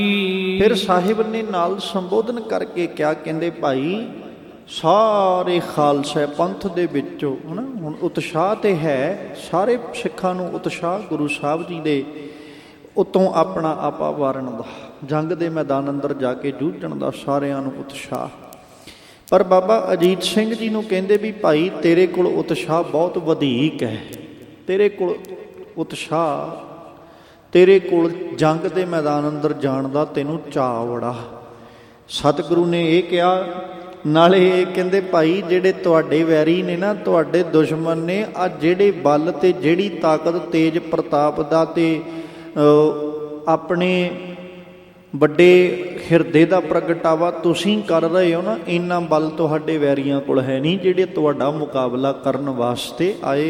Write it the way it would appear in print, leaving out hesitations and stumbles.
ਫਿਰ ਸਾਹਿਬ ਨੇ ਨਾਲ ਸੰਬੋਧਨ ਕਰਕੇ ਕਿਹਾ, ਕਹਿੰਦੇ ਭਾਈ ਸਾਰੇ ਖਾਲਸਾ ਪੰਥ ਦੇ ਵਿੱਚੋਂ ਹੈ ਨਾ, ਹੁਣ ਉਤਸ਼ਾਹ ਤੇ ਹੈ ਸਾਰੇ ਸਿੱਖਾਂ ਨੂੰ, ਉਤਸ਼ਾਹ ਗੁਰੂ ਸਾਹਿਬ ਜੀ ਦੇ ਉਤੋਂ ਆਪਣਾ ਆਪਾ ਵਾਰਨ ਦਾ, ਜੰਗ ਦੇ ਮੈਦਾਨ ਅੰਦਰ ਜਾ ਕੇ ਜੂਝਣ ਦਾ ਸਾਰਿਆਂ ਨੂੰ ਉਤਸ਼ਾਹ। ਪਰ ਬਾਬਾ ਅਜੀਤ ਸਿੰਘ ਜੀ ਨੂੰ ਕਹਿੰਦੇ ਵੀ ਭਾਈ ਤੇਰੇ ਕੋਲ ਉਤਸ਼ਾਹ ਬਹੁਤ ਵਧੇਕ ਹੈ, ਤੇਰੇ ਕੋਲ ਉਤਸ਼ਾਹ, ਤੇਰੇ ਕੋਲ ਜੰਗ ਦੇ ਮੈਦਾਨ ਅੰਦਰ ਜਾਣ ਦਾ ਤੈਨੂੰ ਚਾਅ ਬੜਾ। ਸਤਿਗੁਰੂ ਨੇ ਇਹ ਕਿਹਾ, ਨਾਲੇ ਇਹ ਕਹਿੰਦੇ ਭਾਈ ਜਿਹੜੇ ਤੁਹਾਡੇ ਵੈਰੀ ਨੇ ਨਾ, ਤੁਹਾਡੇ ਦੁਸ਼ਮਣ ਨੇ, ਆ ਜਿਹੜੇ ਬਲ ਤੇ ਜਿਹੜੀ ਤਾਕਤ ਤੇਜ ਪ੍ਰਤਾਪ ਦਾ ਤੇ ਆਪਣੇ ਵੱਡੇ ਹਿਰਦੇ ਦਾ ਪ੍ਰਗਟਾਵਾ ਤੁਸੀਂ ਕਰ ਰਹੇ ਹੋ ਨਾ, ਇੰਨਾ ਬਲ ਤੁਹਾਡੇ ਵੈਰੀਆਂ ਕੋਲ ਹੈ ਨਹੀਂ ਜਿਹੜੇ ਤੁਹਾਡਾ ਮੁਕਾਬਲਾ ਕਰਨ ਵਾਸਤੇ ਆਏ